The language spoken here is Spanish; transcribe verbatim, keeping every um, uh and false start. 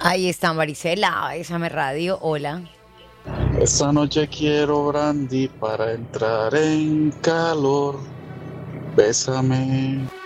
Ahí está Marisela, Bésame Radio, hola. Esta noche quiero brandy para entrar en calor. Bésame.